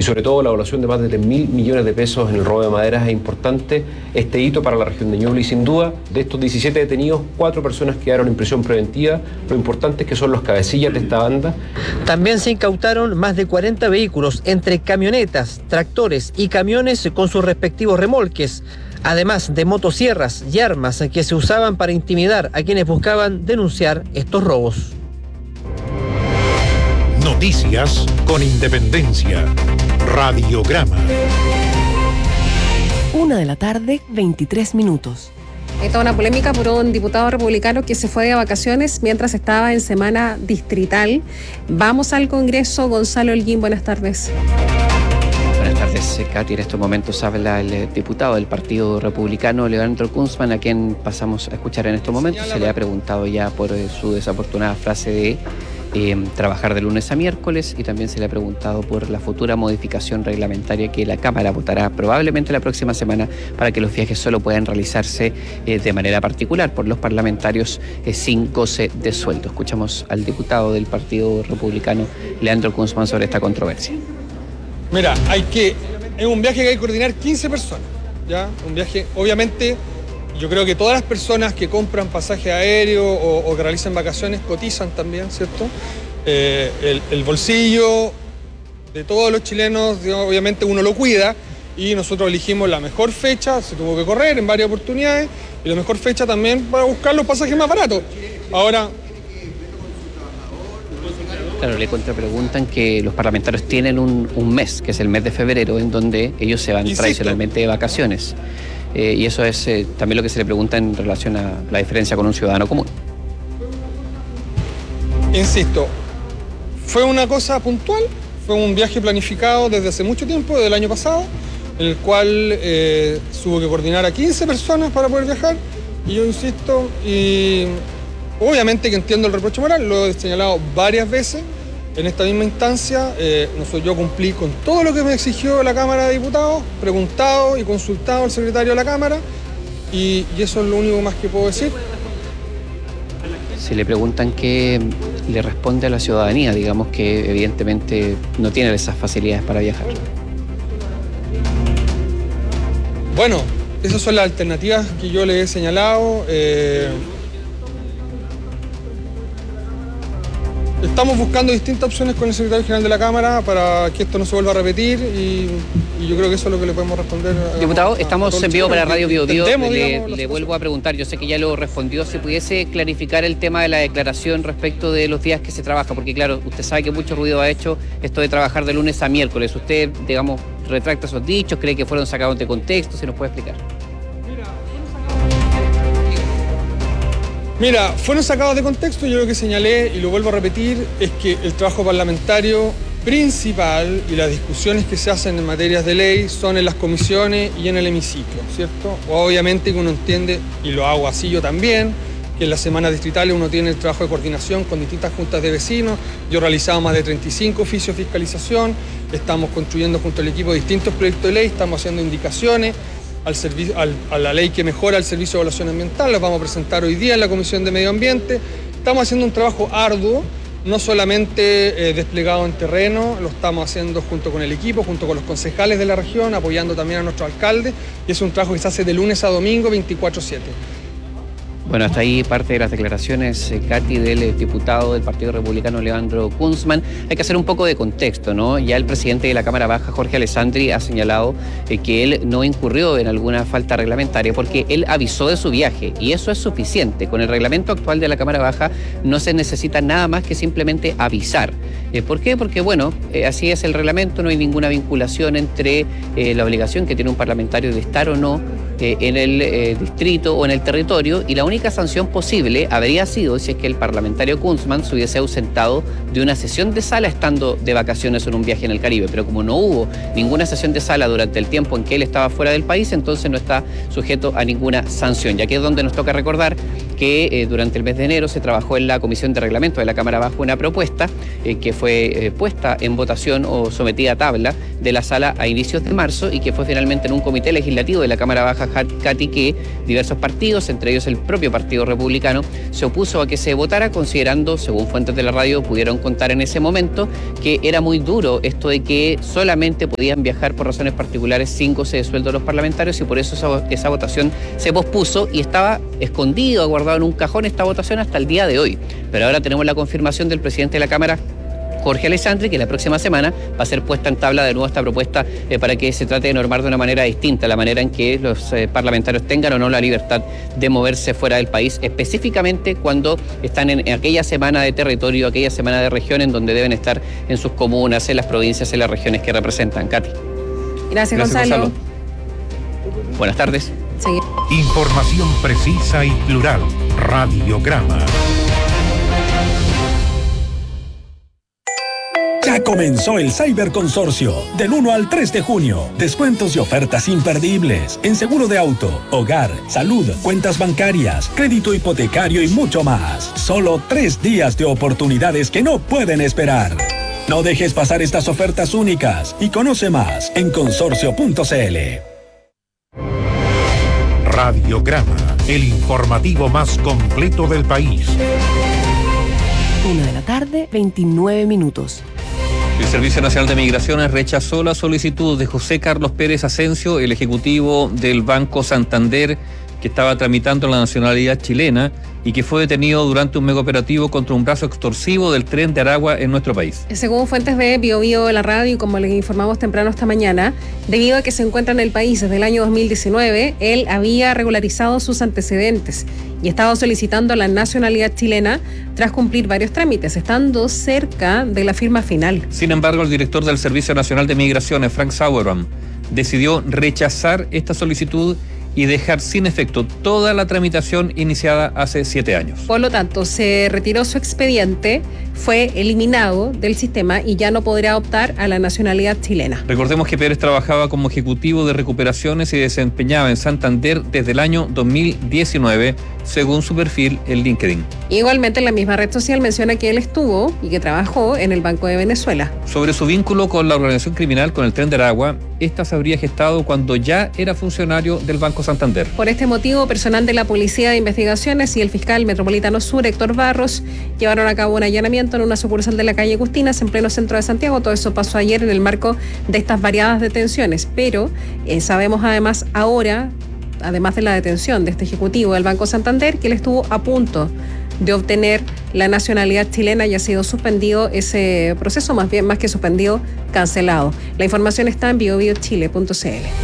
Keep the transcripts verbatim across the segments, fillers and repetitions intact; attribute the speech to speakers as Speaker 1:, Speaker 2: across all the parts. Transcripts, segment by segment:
Speaker 1: sobre todo la evaluación de más de tres mil millones de pesos en el robo de maderas. Es importante este hito para la región de Ñuble y sin duda de estos diecisiete detenidos, cuatro personas quedaron en prisión preventiva. Lo importante es que son los cabecillas de esta banda.
Speaker 2: También se incautaron más de cuarenta vehículos entre camionetas, tractores y camiones con sus respectivos remolques, además de motosierras y armas que se usaban para intimidar a quienes buscaban denunciar estos robos.
Speaker 3: Noticias con Independencia. Radiograma.
Speaker 4: Una de la tarde, veintitrés minutos.
Speaker 5: Hay toda una polémica por un diputado republicano que se fue de vacaciones mientras estaba en semana distrital. Vamos al Congreso. Gonzalo Holguín, buenas tardes.
Speaker 6: Buenas tardes, Katy. En estos momentos habla el diputado del Partido Republicano, Leandro Kunzmann, a quien pasamos a escuchar en estos momentos. Se le ha preguntado ya por su desafortunada frase de eh, trabajar de lunes a miércoles, y también se le ha preguntado por la futura modificación reglamentaria que la Cámara votará probablemente la próxima semana para que los viajes solo puedan realizarse eh, de manera particular por los parlamentarios eh, sin goce de sueldo. Escuchamos al diputado del Partido Republicano, Leandro Kunzmann, sobre esta controversia.
Speaker 7: Mira, hay que, es un viaje que hay que coordinar quince personas, ¿ya? Un viaje, obviamente, yo creo que todas las personas que compran pasaje aéreo o, o que realizan vacaciones cotizan también, ¿cierto? Eh, el, el bolsillo de todos los chilenos, obviamente uno lo cuida, y nosotros elegimos la mejor fecha, se tuvo que correr en varias oportunidades, y la mejor fecha también para buscar los pasajes más baratos. Ahora...
Speaker 6: Claro, le contrapreguntan que los parlamentarios tienen un, un mes, que es el mes de febrero, en donde ellos se van Insisto. tradicionalmente de vacaciones. Eh, y eso es eh, también lo que se le pregunta en relación a la diferencia con un ciudadano común.
Speaker 7: Insisto, fue una cosa puntual, fue un viaje planificado desde hace mucho tiempo, desde el año pasado, en el cual eh, hubo que coordinar a quince personas para poder viajar, y yo insisto, y... obviamente que entiendo el reproche moral, lo he señalado varias veces en esta misma instancia. Eh, nosotros, yo cumplí con todo lo que me exigió la Cámara de Diputados, preguntado y consultado al secretario de la Cámara, y, y eso es lo único más que puedo decir.
Speaker 6: Se le preguntan qué le responde a la ciudadanía, digamos que evidentemente no tiene esas facilidades para viajar.
Speaker 7: Bueno, esas son las alternativas que yo le he señalado. Eh, Estamos buscando distintas opciones con el secretario general de la Cámara para que esto no se vuelva a repetir, y, y yo creo que eso es lo que le podemos responder. A,
Speaker 6: Diputado,
Speaker 7: a,
Speaker 6: estamos
Speaker 7: a
Speaker 6: en vivo para Radio Bio Bio. Le,
Speaker 7: digamos,
Speaker 6: le vuelvo a preguntar, yo sé que ya lo respondió, si pudiese clarificar el tema de la declaración respecto de los días que se trabaja, porque claro, usted sabe que mucho ruido ha hecho esto de trabajar de lunes a miércoles. ¿Usted, digamos, retracta esos dichos? ¿Cree que fueron sacados de contexto? ¿Se nos puede explicar?
Speaker 7: Mira, fueron sacados de contexto. Yo lo que señalé, y lo vuelvo a repetir, es que el trabajo parlamentario principal y las discusiones que se hacen en materias de ley son en las comisiones y en el hemiciclo, ¿cierto? Obviamente que uno entiende, y lo hago así yo también, que en las semanas distritales uno tiene el trabajo de coordinación con distintas juntas de vecinos. Yo he realizado más de treinta y cinco oficios de fiscalización, estamos construyendo junto al equipo distintos proyectos de ley, estamos haciendo indicaciones Al servicio, al, a la ley que mejora el servicio de evaluación ambiental, las vamos a presentar hoy día en la Comisión de Medio Ambiente. Estamos haciendo un trabajo arduo, no solamente eh, desplegado en terreno, lo estamos haciendo junto con el equipo, junto con los concejales de la región, apoyando también a nuestro alcalde, y es un trabajo que se hace de lunes a domingo, veinticuatro siete.
Speaker 6: Bueno, hasta ahí parte de las declaraciones, eh, Katy, del eh, diputado del Partido Republicano, Leandro Kunzmann. Hay que hacer un poco de contexto, ¿no? Ya el presidente de la Cámara Baja, Jorge Alessandri, ha señalado eh, que él no incurrió en alguna falta reglamentaria porque él avisó de su viaje, y eso es suficiente. Con el reglamento actual de la Cámara Baja no se necesita nada más que simplemente avisar. Eh, ¿Por qué? Porque, bueno, eh, así es el reglamento, no hay ninguna vinculación entre eh, la obligación que tiene un parlamentario de estar o no eh, en el eh, distrito o en el territorio, y la única La única sanción posible habría sido si es que el parlamentario Kunzmann se hubiese ausentado de una sesión de sala estando de vacaciones en un viaje en el Caribe, pero como no hubo ninguna sesión de sala durante el tiempo en que él estaba fuera del país, entonces no está sujeto a ninguna sanción. Y aquí es donde nos toca recordar que eh, durante el mes de enero se trabajó en la Comisión de Reglamento de la Cámara Baja una propuesta eh, que fue eh, puesta en votación o sometida a tabla de la sala a inicios de marzo y que fue finalmente en un comité legislativo de la Cámara Baja, Katy, que diversos partidos, entre ellos el propio Partido Republicano, se opuso a que se votara, considerando, según fuentes de la radio pudieron contar en ese momento, que era muy duro esto de que solamente podían viajar por razones particulares sin goce de sueldo los parlamentarios, y por eso esa, esa votación se pospuso y estaba escondido, guardado en un cajón esta votación hasta el día de hoy. Pero ahora tenemos la confirmación del presidente de la Cámara, Jorge Alessandri, que la próxima semana va a ser puesta en tabla de nuevo esta propuesta eh, para que se trate de normar de una manera distinta la manera en que los eh, parlamentarios tengan o no la libertad de moverse fuera del país, específicamente cuando están en, en aquella semana de territorio, aquella semana de región en donde deben estar en sus comunas, en las provincias, en las regiones que representan. Katy.
Speaker 5: Gracias,
Speaker 6: Gracias
Speaker 5: Gonzalo.
Speaker 6: Gonzalo. Buenas tardes.
Speaker 5: Sí.
Speaker 3: Información precisa y plural. Radiograma.
Speaker 8: Ya comenzó el Cyberconsorcio, del uno al tres de junio. Descuentos y ofertas imperdibles en seguro de auto, hogar, salud, cuentas bancarias, crédito hipotecario y mucho más. Solo tres días de oportunidades que no pueden esperar. No dejes pasar estas ofertas únicas y conoce más en consorcio punto c l.
Speaker 3: Radiograma, el informativo más completo del país.
Speaker 4: Una de la tarde, veintinueve minutos.
Speaker 9: El Servicio Nacional de Migraciones rechazó la solicitud de José Carlos Pérez Asensio, el ejecutivo del Banco Santander, que estaba tramitando la nacionalidad chilena y que fue detenido durante un mega operativo contra un brazo extorsivo del Tren de Aragua en nuestro país.
Speaker 5: Según fuentes de Bio Bio de la radio y como les informamos temprano esta mañana, debido a que se encuentra en el país desde el año dos mil diecinueve, él había regularizado sus antecedentes y estaba solicitando la nacionalidad chilena tras cumplir varios trámites, estando cerca de la firma final.
Speaker 9: Sin embargo, el director del Servicio Nacional de Migraciones, Frank Sauerbaum, decidió rechazar esta solicitud y dejar sin efecto toda la tramitación iniciada hace siete años.
Speaker 5: Por lo tanto, se retiró su expediente, fue eliminado del sistema y ya no podrá optar a la nacionalidad chilena.
Speaker 9: Recordemos que Pérez trabajaba como ejecutivo de recuperaciones y desempeñaba en Santander desde el año dos mil diecinueve, según su perfil en LinkedIn.
Speaker 5: Igualmente, en la misma red social menciona que él estuvo y que trabajó en el Banco de Venezuela.
Speaker 9: Sobre su vínculo con la organización criminal con el Tren de Aragua, esta se habría gestado cuando ya era funcionario del Banco Santander.
Speaker 5: Por este motivo, personal de la Policía de Investigaciones y el fiscal metropolitano sur, Héctor Barros, llevaron a cabo un allanamiento en una sucursal de la calle Agustinas, en pleno centro de Santiago. Todo eso pasó ayer en el marco de estas variadas detenciones, pero eh, sabemos además ahora, además de la detención de este ejecutivo del Banco Santander, que él estuvo a punto de obtener la nacionalidad chilena y ha sido suspendido ese proceso, más bien más que suspendido, cancelado. La información está en bio bio chile punto c l.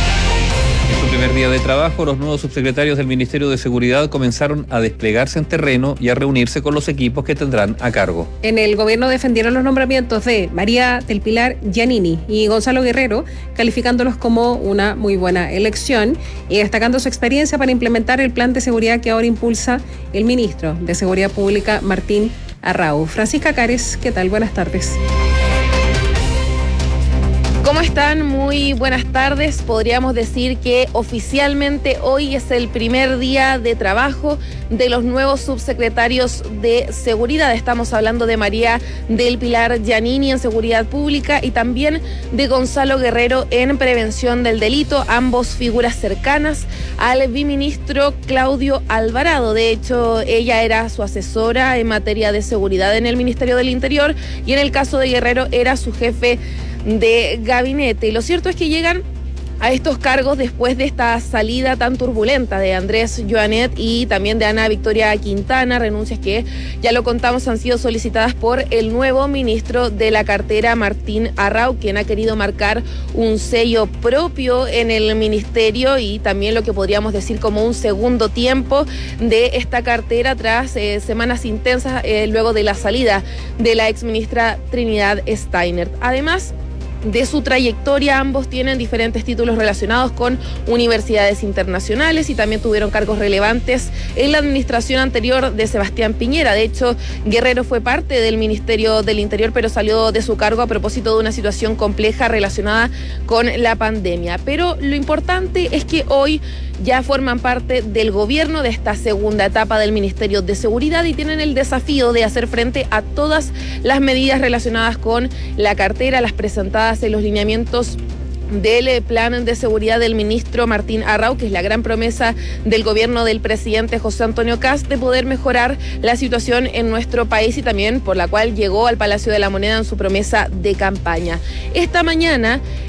Speaker 9: En su primer día de trabajo, los nuevos subsecretarios del Ministerio de Seguridad comenzaron a desplegarse en terreno y a reunirse con los equipos que tendrán a cargo.
Speaker 5: En el gobierno defendieron los nombramientos de María del Pilar Giannini y Gonzalo Guerrero, calificándolos como una muy buena elección y destacando su experiencia para implementar el plan de seguridad que ahora impulsa el ministro de Seguridad Pública, Martín Arrau. Francisca Cares, ¿qué tal? Buenas tardes.
Speaker 10: ¿Cómo están? Muy buenas tardes. Podríamos decir que oficialmente hoy es el primer día de trabajo de los nuevos subsecretarios de Seguridad. Estamos hablando de María del Pilar Giannini en Seguridad Pública y también de Gonzalo Guerrero en Prevención del Delito, ambos figuras cercanas al viceministro Claudio Alvarado. De hecho, ella era su asesora en materia de seguridad en el Ministerio del Interior y en el caso de Guerrero era su jefe de gabinete. Y lo cierto es que llegan a estos cargos después de esta salida tan turbulenta de Andrés Joanet y también de Ana Victoria Quintana, renuncias que, ya lo contamos, han sido solicitadas por el nuevo ministro de la cartera, Martín Arrau, quien ha querido marcar un sello propio en el ministerio y también lo que podríamos decir como un segundo tiempo de esta cartera tras eh, semanas intensas eh, luego de la salida de la exministra Trinidad Steiner. Además de su trayectoria, ambos tienen diferentes títulos relacionados con universidades internacionales y también tuvieron cargos relevantes en la administración anterior de Sebastián Piñera. De hecho, Guerrero fue parte del Ministerio del Interior, pero salió de su cargo a propósito de una situación compleja relacionada con la pandemia. Pero lo importante es que hoy ya forman parte del gobierno de esta segunda etapa del Ministerio de Seguridad y tienen el desafío de hacer frente a todas las medidas relacionadas con la cartera, las presentadas en los lineamientos del plan de seguridad del ministro Martín Arrau, que es la gran promesa del gobierno del presidente José Antonio Kast de poder mejorar la situación en nuestro país y también por la cual llegó al Palacio de la Moneda en su promesa de campaña. Esta mañana